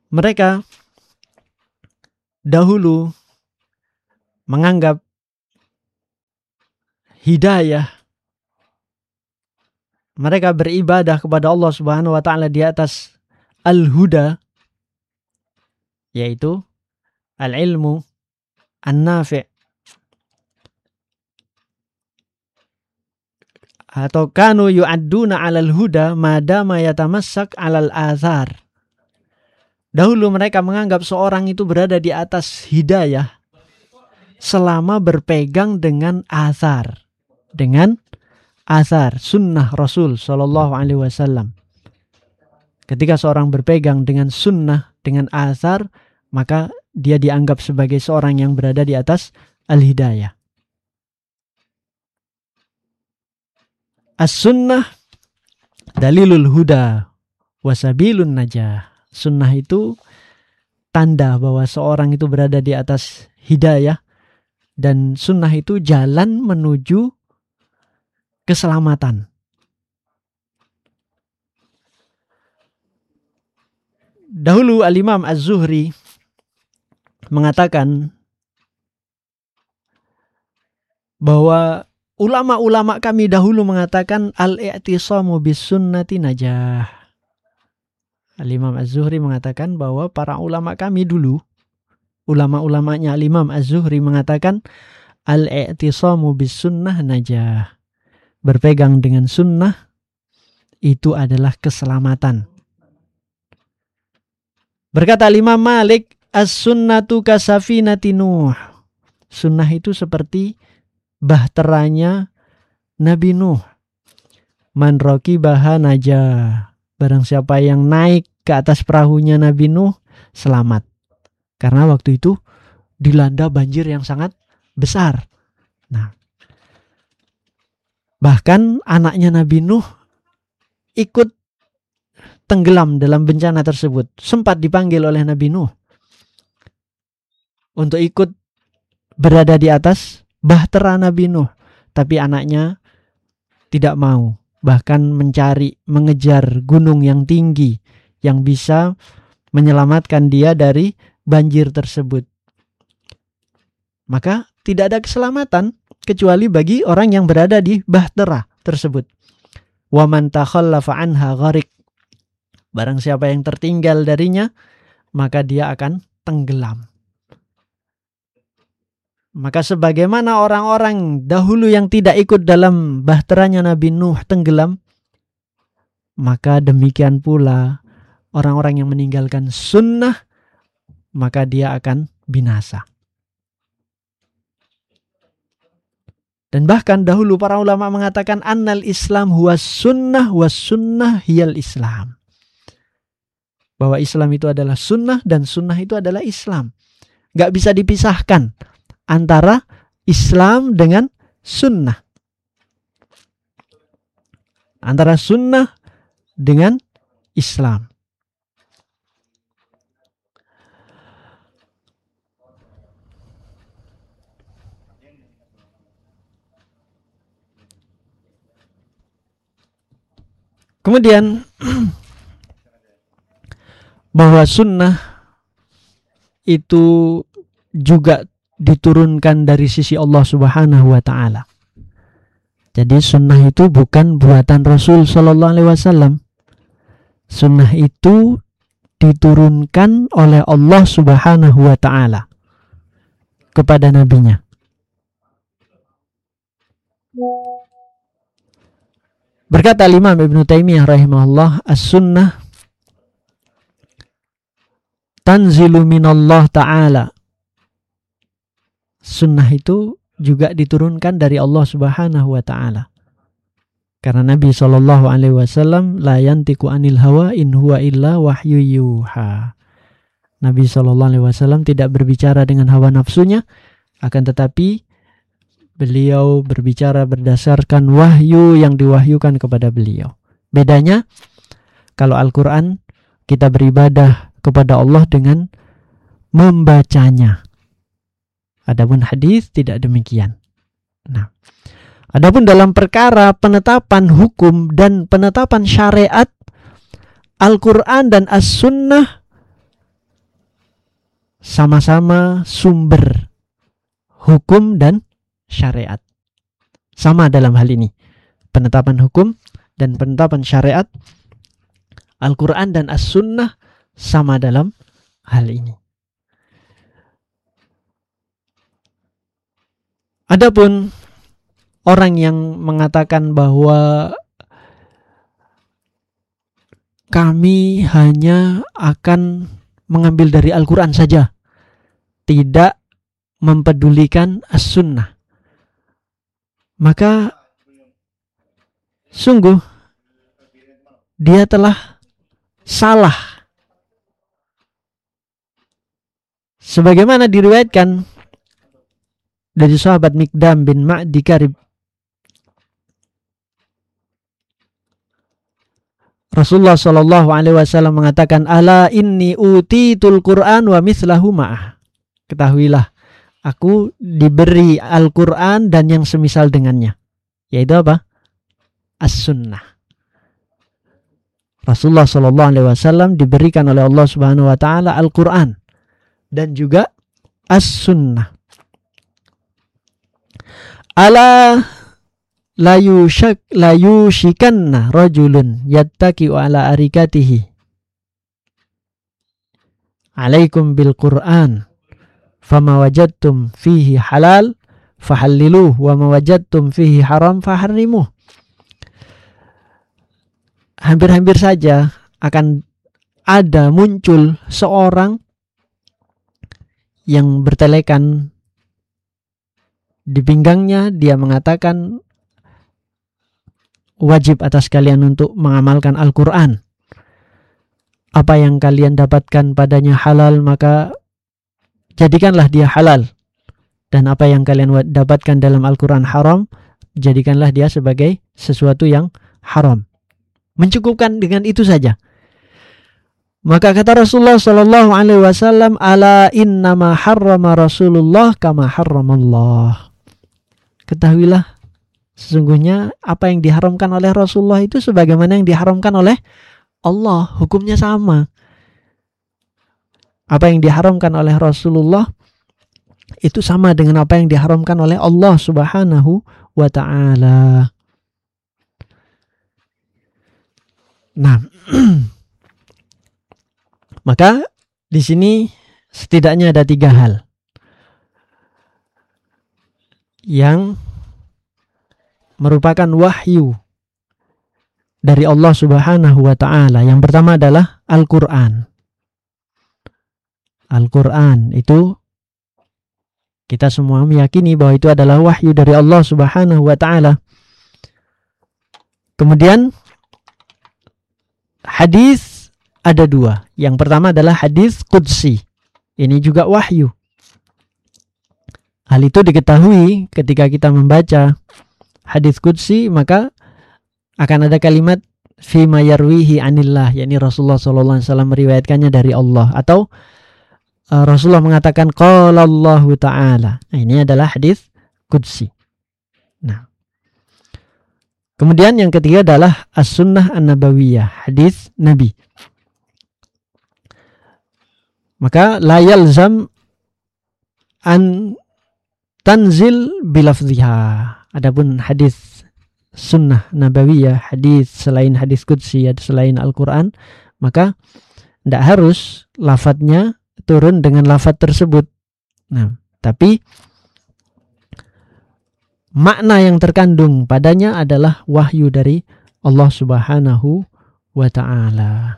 mereka dahulu menganggap hidayah, mereka beribadah kepada Allah Subhanahu wa taala di atas al-huda, yaitu al-ilmu an-nafi', atau kanu yu'adduna 'alal huda madama yatamassak 'alal athar. Dahulu mereka menganggap seorang itu berada di atas hidayah selama berpegang dengan athar, sunnah Rasul sallallahu alaihi wasallam. Ketika seorang berpegang dengan sunnah, dengan athar, maka dia dianggap sebagai seorang yang berada di atas al-hidayah. As-sunnah dalilul huda wasabilun najah. Sunnah itu tanda bahwa seorang itu berada di atas hidayah, dan sunnah itu jalan menuju keselamatan. Dahulu Al-Imam Az-Zuhri mengatakan bahwa ulama-ulama kami dahulu mengatakan al-i'tisamu bis sunnati najah. Al-Imam Az-Zuhri mengatakan bahwa para ulama kami dulu, ulama-ulamanya Al-Imam Az-Zuhri mengatakan al-i'tisamu bis sunnah najah. Berpegang dengan sunnah itu adalah keselamatan. Berkata Imam Malik, as-sunnatu kasafinati Nuh. Sunnah itu seperti bahteranya Nabi Nuh. Man raqibaha najah. Barang siapa yang naik ke atas perahunya Nabi Nuh, selamat. Karena waktu itu dilanda banjir yang sangat besar. Nah, bahkan anaknya Nabi Nuh ikut tenggelam dalam bencana tersebut. Sempat dipanggil oleh Nabi Nuh untuk ikut berada di atas bahtera Nabi Nuh. Tapi anaknya tidak mau. Bahkan mengejar gunung yang tinggi yang bisa menyelamatkan dia dari banjir tersebut. Maka tidak ada keselamatan kecuali bagi orang yang berada di bahtera tersebut. Wa man takhallafa anha gharik. Barang siapa yang tertinggal darinya, maka dia akan tenggelam. Maka sebagaimana orang-orang dahulu yang tidak ikut dalam bahteranya Nabi Nuh tenggelam, maka demikian pula orang-orang yang meninggalkan sunnah, maka dia akan binasa. Dan bahkan dahulu para ulama mengatakan annal Islam huwa sunnah was sunnah hiyal Islam. Bahwa Islam itu adalah sunnah dan sunnah itu adalah Islam. Gak bisa dipisahkan antara Islam dengan sunnah. Antara sunnah dengan Islam. Kemudian bahwa sunnah itu juga diturunkan dari sisi Allah Subhanahu wa taala. Jadi sunnah itu bukan buatan Rasul sallallahu alaihi wasallam. Sunnah itu diturunkan oleh Allah Subhanahu wa taala kepada nabinya. Berkata Imam Ibnu Taimiyah rahimahullah, as-sunnah tanzilu minallah ta'ala. Sunnah itu juga diturunkan dari Allah Subhanahu wa ta'ala. Karena Nabi SAW la yantiku anil hawa in huwa illa wahyu yuha. Nabi SAW tidak berbicara dengan hawa nafsunya, akan tetapi beliau berbicara berdasarkan wahyu yang diwahyukan kepada beliau. Bedanya, kalau Al-Quran kita beribadah kepada Allah dengan membacanya. Adapun hadis tidak demikian. Nah, adapun dalam perkara penetapan hukum dan penetapan syariat, Al-Quran dan As-Sunnah sama-sama sumber hukum dan syariat. Sama dalam hal ini. Penetapan hukum dan penetapan syariat, Al-Quran dan As-Sunnah sama dalam hal ini. Adapun orang yang mengatakan bahwa kami hanya akan mengambil dari Al-Quran saja, tidak mempedulikan As-Sunnah, maka sungguh dia telah salah. Sebagaimana diriwayatkan dari sahabat Miqdam bin Ma'di Karib, Rasulullah Shallallahu Alaihi Wasallam mengatakan, ala inni utitul Quran wa mislahu ma'ah. Ketahuilah, aku diberi Al-Quran dan yang semisal dengannya. Yaitu apa? As-Sunnah. Rasulullah Shallallahu Alaihi Wasallam diberikan oleh Allah Subhanahu Wa Taala Al-Quran dan juga As-Sunnah. Ala la yushikanna rajulun yattaki'u ala arikatihi alaikum bil Qur'an fama wajadtum fihi halal fahalliluh wa ma wajadtum fihi haram faharrimuh. Hampir-hampir saja akan ada muncul seorang yang bertelekan di pinggangnya, dia mengatakan wajib atas kalian untuk mengamalkan Al-Quran. Apa yang kalian dapatkan padanya halal, maka jadikanlah dia halal. Dan apa yang kalian dapatkan dalam Al-Quran haram, jadikanlah dia sebagai sesuatu yang haram. Mencukupkan dengan itu saja. Maka kata Rasulullah Sallallahu Alaihi Wasallam, ala innama harrama Rasulullah kama harramallah. Ketahuilah, sesungguhnya apa yang diharamkan oleh Rasulullah itu sebagaimana yang diharamkan oleh Allah, hukumnya sama. Apa yang diharamkan oleh Rasulullah itu sama dengan apa yang diharamkan oleh Allah Subhanahu wa Ta'ala. Nah, maka di sini setidaknya ada 3 hal yang merupakan wahyu dari Allah Subhanahu wa Ta'ala. Yang pertama adalah Al-Quran. Al-Quran itu kita semua meyakini bahwa itu adalah wahyu dari Allah Subhanahu wa Ta'ala. Kemudian hadis ada 2. Yang pertama adalah hadis qudsi. Ini juga wahyu. Hal itu diketahui ketika kita membaca hadis qudsi, maka akan ada kalimat fima yarwihi anillah, yakni Rasulullah sallallahu alaihi wasallam meriwayatkannya dari Allah, atau Rasulullah mengatakan qala Allah taala. Nah, ini adalah hadis qudsi. Nah, kemudian yang ketiga adalah as-sunnah an-nabawiyah, hadis Nabi. Maka la yalzam an tanzil bilafziha. Adapun hadis sunnah nabawiyah, hadis selain hadis qudsi, selain Al-Quran, maka tidak harus lafadznya turun dengan lafadz tersebut. Nah, tapi makna yang terkandung padanya adalah wahyu dari Allah Subhanahu wa Ta'ala.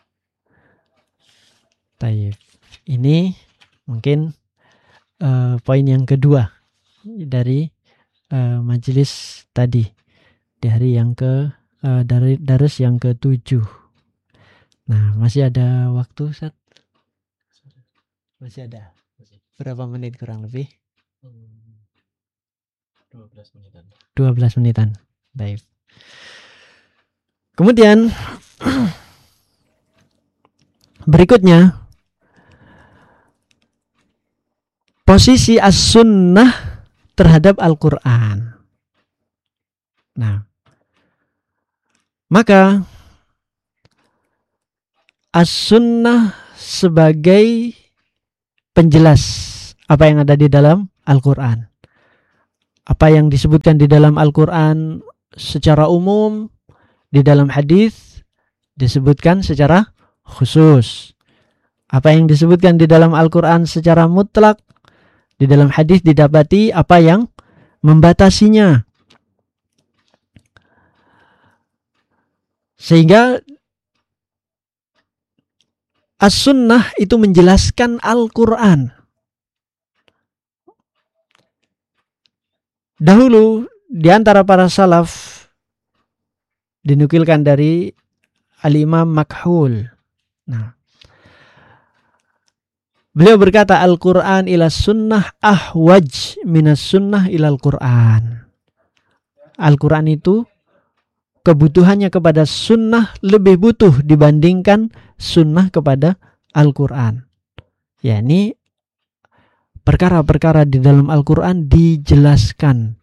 Taib. Ini mungkin poin yang kedua dari majelis tadi, dari yang dari daras yang ke-7. Nah, masih ada waktu, Ustaz? Masih ada. Berapa menit kurang lebih? 12 menitan. 12 menitan. Baik. Kemudian berikutnya, posisi as-sunnah terhadap Al-Quran. Nah, maka as-sunnah sebagai penjelas apa yang ada di dalam Al-Quran. Apa yang disebutkan di dalam Al-Quran secara umum, di dalam hadis disebutkan secara khusus. Apa yang disebutkan di dalam Al-Quran secara mutlak, di dalam hadis didapati apa yang membatasinya. Sehingga As-Sunnah itu menjelaskan Al-Quran. Dahulu di antara para salaf dinukilkan dari Al-Imam Makhul. Nah, beliau berkata, Al-Quran ila sunnah ahwaj minas sunnah ilal Quran. Al-Quran itu kebutuhannya kepada sunnah lebih butuh dibandingkan sunnah kepada Al-Quran. yakni perkara-perkara di dalam Al-Quran dijelaskan,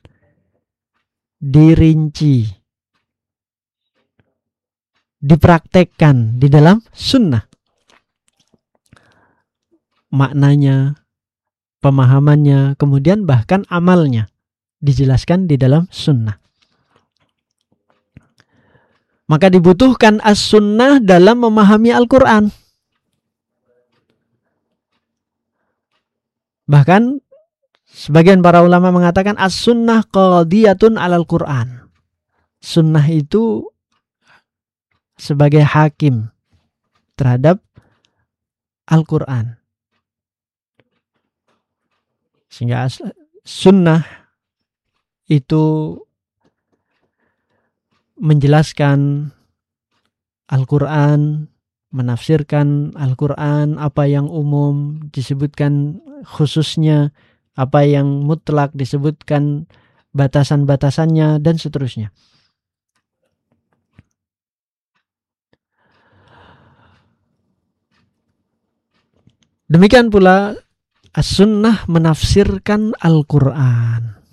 dirinci, dipraktekkan di dalam sunnah. Maknanya, pemahamannya, kemudian bahkan amalnya dijelaskan di dalam sunnah. Maka dibutuhkan as-sunnah dalam memahami Al-Quran. Bahkan sebagian para ulama mengatakan as-sunnah qadiyatun alal Quran. Sunnah itu sebagai hakim terhadap Al-Quran. Sehingga sunnah itu menjelaskan Al-Quran, menafsirkan Al-Quran, apa yang umum disebutkan khususnya, apa yang mutlak disebutkan batasan-batasannya, dan seterusnya. Demikian pula as-sunnah menafsirkan Al-Quran.